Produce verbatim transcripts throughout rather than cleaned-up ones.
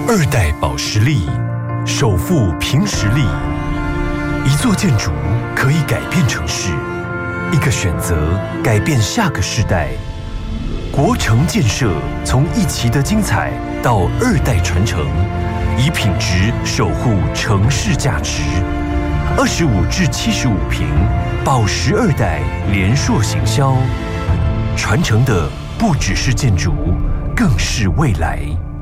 二代保实力，首富凭实力。一座建筑可以改变城市，一个选择改变下个世代。国城建设从一期的精彩到二代传承，以品质守护城市价值。二十五至七十五坪，保实二代联硕行销，传承的不只是建筑，更是未来。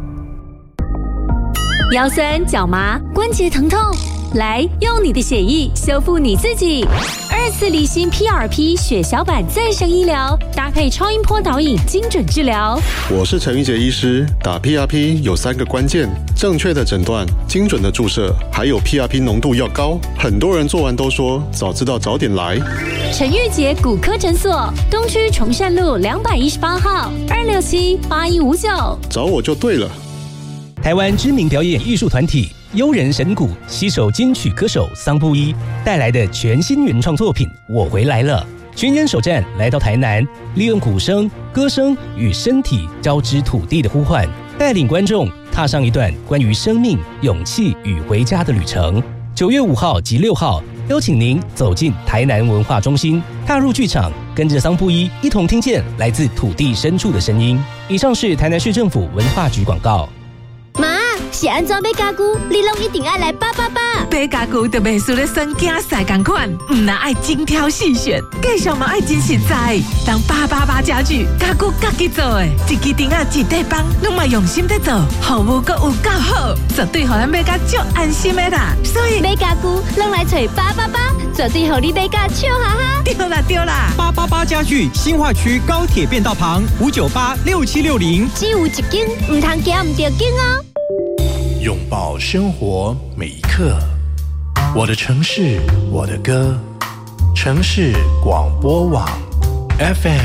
腰酸脚麻、关节疼痛，来用你的血液修复你自己。二次离心 P R P 血小板再生医疗，搭配超音波导引，精准治疗。 我是陈玉杰医师，打 P R P 有三个关键：正确的诊断、精准的注射，还有 P R P 浓度要高。很多人做完都说早知道早点来。 陈玉杰骨科诊所，东区崇善路两百一十八号，二六七八一五九， 找我就对了。 台湾知名表演艺术团体优人神鼓携手金曲歌手桑布伊带来的全新原创作品《我回来了》，巡演首站来到台南，利用鼓声、歌声与身体交织土地的呼唤，带领观众踏上一段关于生命、勇气与回家的旅程。九月五号及六号，邀请您走进台南文化中心，踏入剧场，跟着桑布伊一同听见来自土地深处的声音。以上是台南市政府文化局广告。 妈，是安怎买家具？你拢一定要来八八八。 买家具就袂输咧选囝婿同款，唔那爱精挑细选，继续嘛爱真实在。当八八八家具，家具家己做的，一支钉啊一块板，拢嘛用心在做，服务阁有够好，绝对互咱买甲足安心的啦。所以买家具拢来找八八八，绝对互你买甲笑哈哈。 对啦对啦， 八八八家具新化区高铁便道旁五九八六七六零， 只有一间，唔通行唔着间哦。 拥抱生活每一刻，我的城市，我的歌，城市广播网 F M。